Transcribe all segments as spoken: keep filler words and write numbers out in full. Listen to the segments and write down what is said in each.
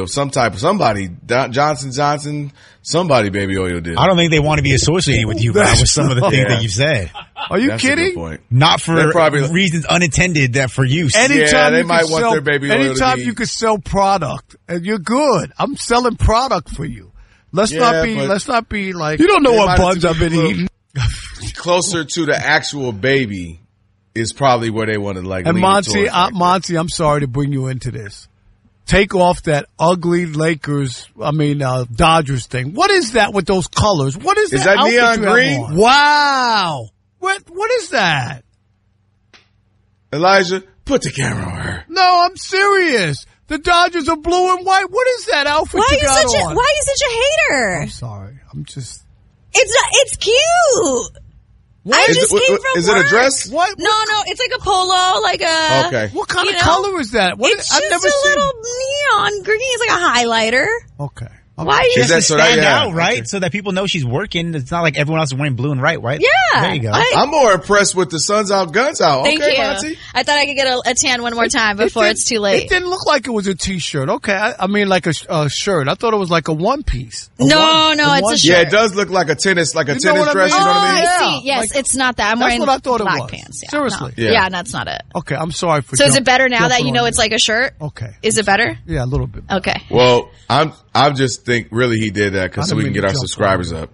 Some type of somebody, Johnson Johnson, somebody baby oil did. I don't think they want to be associated with you, Rob, with some of the things Yeah. that you've said. Are you That's a kidding? good point. Not for They're probably- reasons unintended that for use. Anytime Yeah, they you might can want sell, their baby oil to anytime be- you can sell product, and you're good. I'm selling product for you. Let's Yeah, not be. but Let's not be like. You don't know they what might buns have I've to been be eating. Closer to the actual baby is probably where they want to like. And lean Monty, towards, uh, like, Monty, I'm sorry to bring you into this. Take off that ugly Lakers, I mean, uh, Dodgers thing. What is that with those colors? What is, Is that that outfit neon you have green? on? Wow. What, what is that? Elijah, put the camera on her. No, I'm serious. The Dodgers are blue and white. What is that outfit Why are you you got such a on? Why are you such a hater? I'm sorry. I'm just. It's not, it's cute. I Is just it- came what- from is it a work. dress? What? No, no, it's like a polo, like a. Okay. What kind you of know, color is that? What? It's I've just never a seen. little neon green. It's like a highlighter. Okay. Why are you? Is that to so that- stand yeah, out, right? okay. So that people know she's working. It's not like everyone else is wearing blue and white, right? Yeah. There you go. I- I'm more impressed with the Suns Out, Guns Out. Thank okay, you. Monty. I thought I could get a, a tan one more time before It it's did- too late. It didn't look like it was a T-shirt. Okay, I, I mean like a, sh- a shirt. I thought it was like a one piece. A No, one- no, it's one- a shirt. Yeah, it does look like a tennis, like a You know tennis what I dress. mean? You know Oh, what I mean? I Yeah. see. Yes, Like- it's not that. I'm That's wearing what I thought it black was. pants. Yeah, Seriously. no. Yeah. Yeah, that's not it. Okay, I'm sorry for. So is jump- it better now that jumping you know on it's you. like a shirt? Okay. Is it better? Yeah, a little bit. Okay. Well, I'm. I just think really he did that I because so didn't we can mean get to our jump subscribers on up.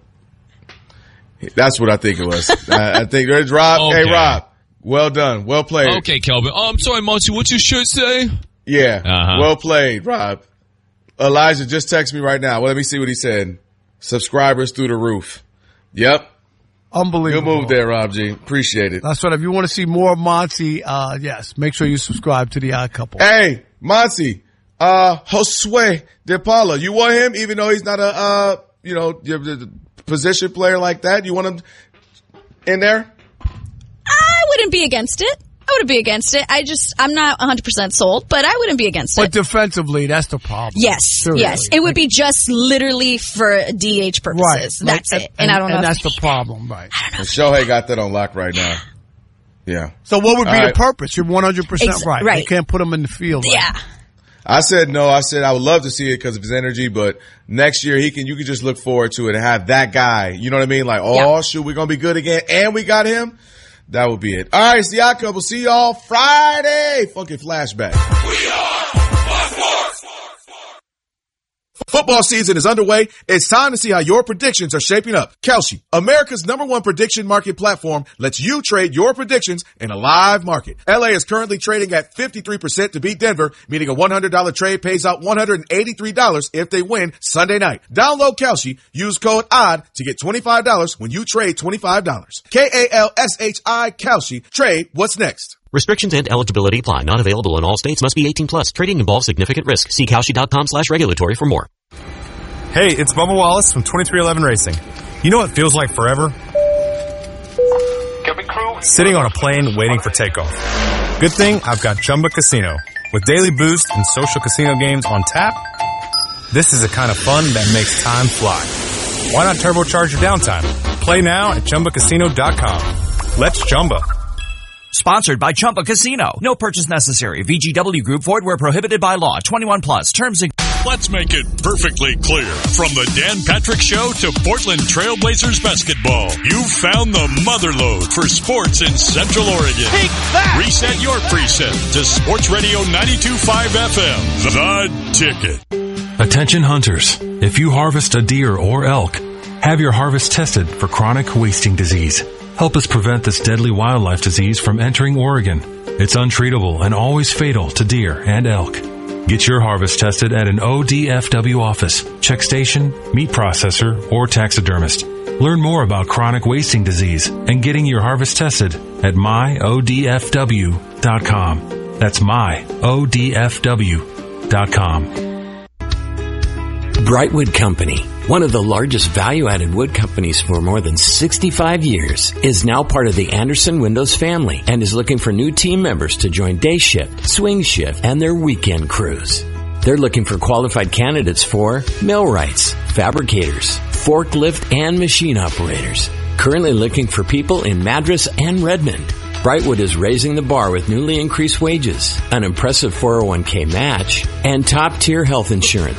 That's what I think it was. I, I think there's Rob. Okay. Hey, Rob. Well done. Well played. Okay, Kelvin. Oh, I'm sorry, Monty. What's your shirt say? Yeah. Uh-huh. Well played, Rob. Elijah just texted me right now. Well, let me see what he said. Subscribers through the roof. Yep. Good Unbelievable. move there, Rob G. Appreciate it. That's right. If you want to see more of Monty, uh, yes, make sure you subscribe to the Odd Couple. Hey, Monty. Uh, Josue De Paula. You want him even though he's not a, uh, you know, your- the position player like that? You want him in there? I wouldn't be against it. I wouldn't be against it. I just, I'm not one hundred percent sold, but I wouldn't be against But it. defensively, that's the problem. Yes, Seriously. yes. It would be just literally for D H Right. purposes. Like, That's it. And, I don't know. And if- that's the problem, right? And Shohei got that on lock right now. Yeah. So what would be All the right. purpose? You're one hundred percent Ex- right. right. You can't put him in the field. Right? Yeah. I said no. I said I would love to see it because of his energy, but next year he can. You can just look forward to it and have that guy. You know what I mean? Like, oh Yeah. shoot, we're gonna be good again, and we got him. That would be it. All right, it's the Odd Couple. See y'all Friday. Fucking flashback. We are Sports. Football season is underway. It's time to see how your predictions are shaping up. Kalshi, America's number one prediction market platform, lets you trade your predictions in a live market. L A is currently trading at fifty-three percent to beat Denver, meaning a one hundred dollars trade pays out one hundred eighty-three dollars if they win Sunday night. Download Kalshi, use code ODD to get twenty-five dollars when you trade twenty-five dollars. K A L S H I, Kalshi. Trade what's next. Restrictions and eligibility apply. Not available in all states. Must be eighteen plus. Trading involves significant risk. See Kalshi.com slash regulatory for more. Hey, it's Bubba Wallace from twenty-three eleven Racing. You know what feels like forever? Sitting on a plane waiting for takeoff. Good thing I've got Chumba Casino. With daily boost and social casino games on tap, this is the kind of fun that makes time fly. Why not turbocharge your downtime? Play now at Chumba Casino dot com. Let's Chumba. Sponsored by Chumba Casino. No purchase necessary. V G W Group. Void where prohibited by law. twenty-one plus. Terms and... Let's make it perfectly clear. From the Dan Patrick Show to Portland Trailblazers basketball, you've found the motherlode for sports in Central Oregon. Take that! Reset your preset to Sports Radio ninety-two point five F M, The Ticket. Attention hunters. If you harvest a deer or elk, have your harvest tested for chronic wasting disease. Help us prevent this deadly wildlife disease from entering Oregon. It's untreatable and always fatal to deer and elk. Get your harvest tested at an O D F W office, check station, meat processor, or taxidermist. Learn more about chronic wasting disease and getting your harvest tested at my O D F W dot com. That's my O D F W dot com. Brightwood Company, one of the largest value-added wood companies for more than sixty-five years, is now part of the Anderson Windows family and is looking for new team members to join day shift, swing shift, and their weekend crews. They're looking for qualified candidates for millwrights, fabricators, forklift, and machine operators. Currently looking for people in Madras and Redmond. Brightwood is raising the bar with newly increased wages, an impressive four oh one k match, and top-tier health insurance.